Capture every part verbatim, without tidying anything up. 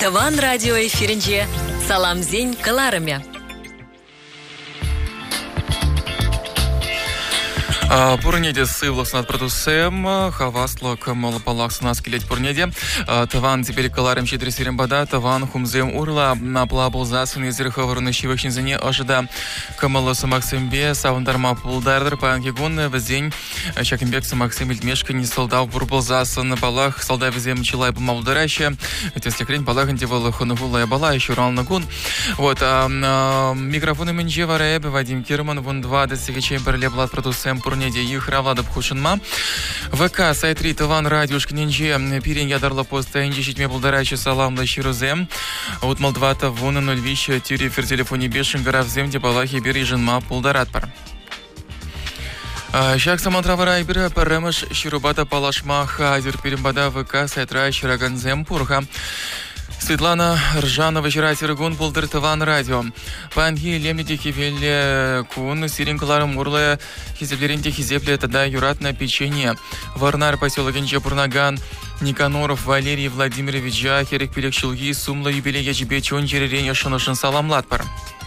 Таван радио эфиринче салам зень каларымя. Пурнеде сывлых над продусем, хаваслок молопалах с нас келет пурнеде. Таван теперь каларым щедресерем бада, таван хумзем урла на плабул засын из реховарны щивахнизане ожида камало самаксембе, саундарма пулдардер панкигун в день чакимбек самаксем ильмешка не солдав бурбал засын балах, солдав зем чилай помалдараща, если крень балах антивала хунагула и бала еще рал нагун. Вот, микрофоны меньше варебе, Вадим Кирман, вон два десятичей берлеблат продусем пурнеде. Их равлада пхушинма. ВК сайт три Таван радиошка нинче пирень ядарла поста инчи щитме булдарачи салам да щирузем. Вот молдвата вона ноль вещи тюри фер телефоне бешен гора взем де балахи бери женма пулдаратпар. Шак самантравара айбира паремаш щирубата палашмах азер перембада ВК сайт ра щираганзем пурха. Светлана Ржанова вчера Сергун Пулдер Таван радио. Панги лемнити хивеле кун сиринкларым урлая хизеплеринти хизепле тогда юратное печенье. Варнар поселок Инчепурнаган. Никаноров Валерий Владимирович Жахерик Пелекшилги Сумла юбилей ячебе чон черереня шаношин саламлатпар.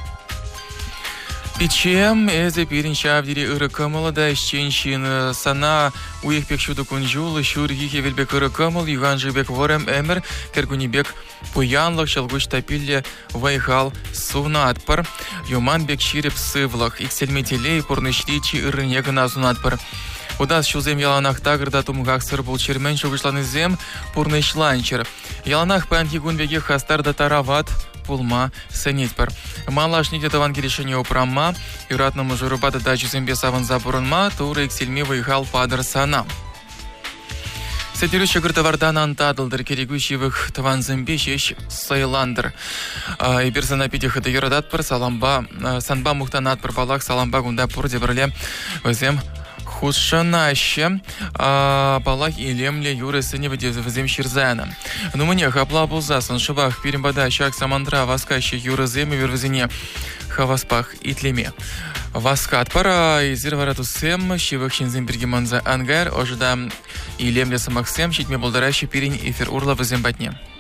Печем эзе пиринча авдири ырыкымылы да ищенщин сана уих пекшуду кунжулы шурги хевелбек ырыкымыл юган жибек ворем эмер кергунибек пуянлых шалгуч тапилле вайхал сунатпар юман бек ширип сывлах иксельметелей порнышличи ырынега назунатпар. Удас шузем яланах тагырда тумгах сыр был чермен шугышланы зем порнышланчер. Яланах панки гунбеге хастар да тарават пулма сенетпар. Малашните таванги решение упрама, юратному журубата дачи зембе саван запурынма, тура иксельме выехал падар сана. Сетирюща гыртавардан антадылдыр керегущивых таван зембе шеш сайландыр. И персона питих это юрадатпар, саламба, санба мухтанатпар балах, саламба гунда пурде брле, возем худшанаще, балах и лемле юры сынева взем ширзана. Ну мне хапла булзасан шубах перембада шак самандра васкаще юры земи вервзине хаваспах и тлеме. Васкат пара и зирварату сем щивых шинзем бергеманза ангар ожидам и лемле самахсем щитме болдараще пирень эфир урла взем батне.